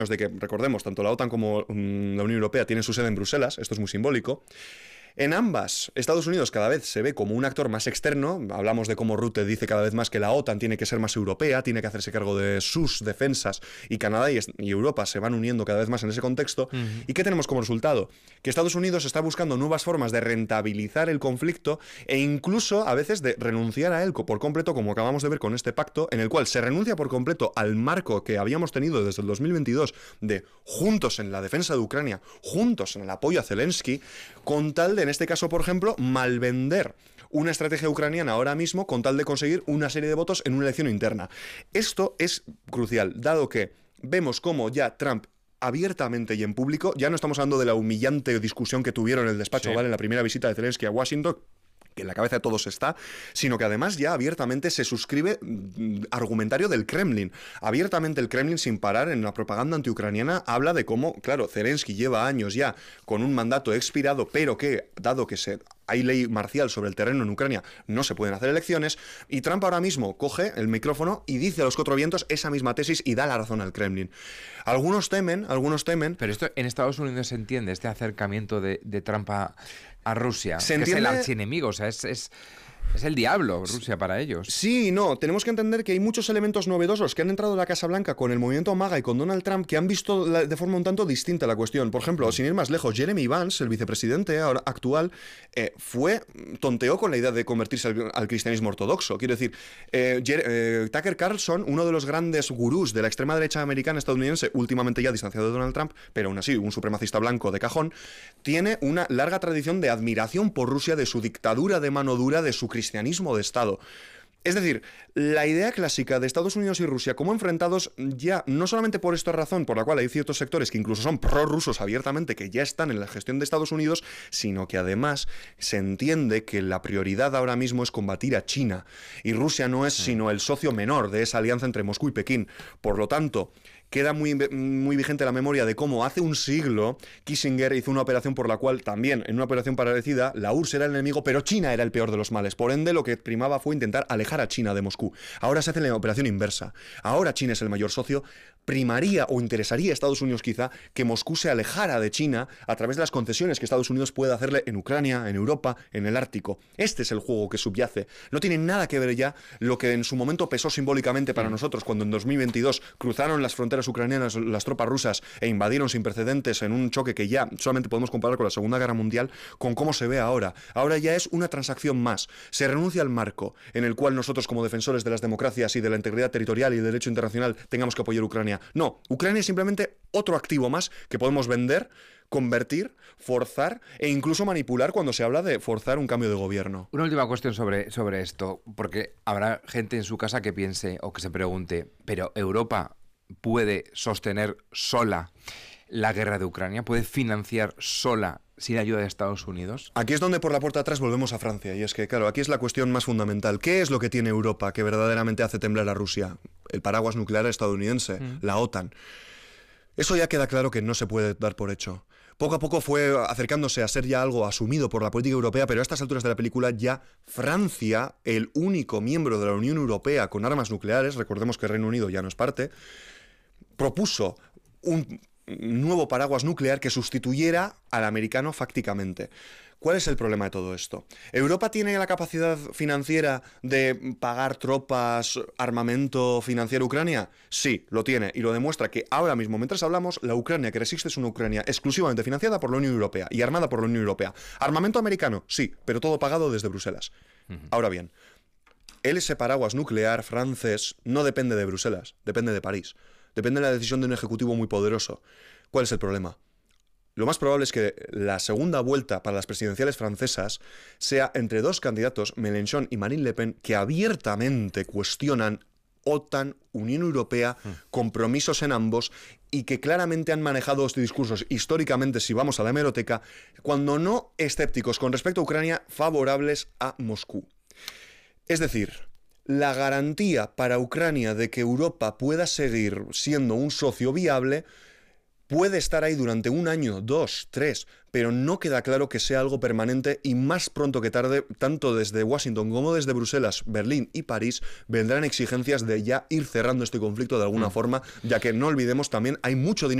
de que, recordemos, tanto la OTAN como la Unión Europea tienen su sede en Bruselas, esto es muy simbólico. En ambas, Estados Unidos cada vez se ve como un actor más externo. Hablamos de cómo Rutte dice cada vez más que la OTAN tiene que ser más europea, tiene que hacerse cargo de sus defensas, y Canadá y Europa se van uniendo cada vez más en ese contexto. ¿Y qué tenemos como resultado? Que Estados Unidos está buscando nuevas formas de rentabilizar el conflicto e incluso a veces de renunciar a él por completo, como acabamos de ver con este pacto, en el cual se renuncia por completo al marco que habíamos tenido desde el 2022 de juntos en la defensa de Ucrania, juntos en el apoyo a Zelensky, con tal de, en este caso, por ejemplo, malvender una estrategia ucraniana ahora mismo con tal de conseguir una serie de votos en una elección interna. Esto es crucial, dado que vemos cómo ya Trump abiertamente y en público, ya no estamos hablando de la humillante discusión que tuvieron en el despacho Oval en la primera visita de Zelensky a Washington, que en la cabeza de todos está, sino que además ya abiertamente se suscribe argumentario del Kremlin. Abiertamente el Kremlin, sin parar en la propaganda antiucraniana, habla de cómo, claro, Zelensky lleva años ya con un mandato expirado, pero que, dado que hay ley marcial sobre el terreno en Ucrania, no se pueden hacer elecciones, y Trump ahora mismo coge el micrófono y dice a los cuatro vientos esa misma tesis y da la razón al Kremlin. Algunos temen... Pero esto en Estados Unidos se entiende, este acercamiento de Trump a Rusia, ¿se que entiende? Es el archienemigo, o sea, es el diablo Rusia para ellos. Sí y no, tenemos que entender que hay muchos elementos novedosos que han entrado a la Casa Blanca con el movimiento MAGA y con Donald Trump que han visto de forma un tanto distinta la cuestión. Por ejemplo, sin ir más lejos, Jeremy Vance, el vicepresidente actual, tonteó con la idea de convertirse al cristianismo ortodoxo. Quiero decir, Tucker Carlson, uno de los grandes gurús de la extrema derecha americana estadounidense, últimamente ya distanciado de Donald Trump, pero aún así un supremacista blanco de cajón, tiene una larga tradición de admiración por Rusia, de su dictadura de mano dura, de su cristianismo de Estado. Es decir, la idea clásica de Estados Unidos y Rusia como enfrentados ya, no solamente por esta razón, por la cual hay ciertos sectores que incluso son prorrusos abiertamente, que ya están en la gestión de Estados Unidos, sino que además se entiende que la prioridad ahora mismo es combatir a China, y Rusia no es sino el socio menor de esa alianza entre Moscú y Pekín. Por lo tanto, queda muy vigente la memoria de cómo hace un siglo Kissinger hizo una operación por la cual también, en una operación parecida, la URSS era el enemigo, pero China era el peor de los males. Por ende, lo que primaba fue intentar alejar a China de Moscú. Ahora se hace la operación inversa. Ahora China es el mayor socio. Primaría o interesaría a Estados Unidos quizá que Moscú se alejara de China a través de las concesiones que Estados Unidos puede hacerle en Ucrania, en Europa, en el Ártico. Este es el juego que subyace. No tiene nada que ver ya lo que en su momento pesó simbólicamente para nosotros cuando en 2022 cruzaron las fronteras ucranianas las tropas rusas e invadieron sin precedentes en un choque que ya solamente podemos comparar con la Segunda Guerra Mundial, con cómo se ve ahora. Ahora ya es una transacción más. Se renuncia al marco en el cual nosotros, como defensores de las democracias y de la integridad territorial y del derecho internacional, tengamos que apoyar a Ucrania. No, Ucrania es simplemente otro activo más que podemos vender, convertir, forzar e incluso manipular cuando se habla de forzar un cambio de gobierno. Una última cuestión sobre esto, porque habrá gente en su casa que piense o que se pregunte, ¿pero Europa puede sostener sola la guerra de Ucrania? ¿Puede financiar sola sin ayuda de Estados Unidos? Aquí es donde por la puerta de atrás volvemos a Francia, y es que, claro, aquí es la cuestión más fundamental. ¿Qué es lo que tiene Europa que verdaderamente hace temblar a Rusia? El paraguas nuclear estadounidense, la OTAN. Eso ya queda claro que no se puede dar por hecho. Poco a poco fue acercándose a ser ya algo asumido por la política europea, pero a estas alturas de la película ya Francia, el único miembro de la Unión Europea con armas nucleares, recordemos que el Reino Unido ya no es parte, propuso un nuevo paraguas nuclear que sustituyera al americano fácticamente. ¿Cuál es el problema de todo esto? ¿Europa tiene la capacidad financiera de pagar tropas, armamento financiero a Ucrania? Sí, lo tiene, y lo demuestra que ahora mismo, mientras hablamos, la Ucrania que resiste es una Ucrania exclusivamente financiada por la Unión Europea y armada por la Unión Europea. ¿Armamento americano? Sí, pero todo pagado desde Bruselas. Ahora bien, ese paraguas nuclear francés no depende de Bruselas, depende de París. Depende de la decisión de un ejecutivo muy poderoso. ¿Cuál es el problema? Lo más probable es que la segunda vuelta para las presidenciales francesas sea entre dos candidatos, Mélenchon y Marine Le Pen, que abiertamente cuestionan OTAN, Unión Europea, compromisos en ambos, y que claramente han manejado estos discursos históricamente, si vamos a la hemeroteca, cuando no escépticos con respecto a Ucrania, favorables a Moscú. Es decir, la garantía para Ucrania de que Europa pueda seguir siendo un socio viable puede estar ahí durante 1 año, 2, 3, pero no queda claro que sea algo permanente y más pronto que tarde, tanto desde Washington como desde Bruselas, Berlín y París, vendrán exigencias de ya ir cerrando este conflicto de alguna forma, ya que no olvidemos también hay mucho dinero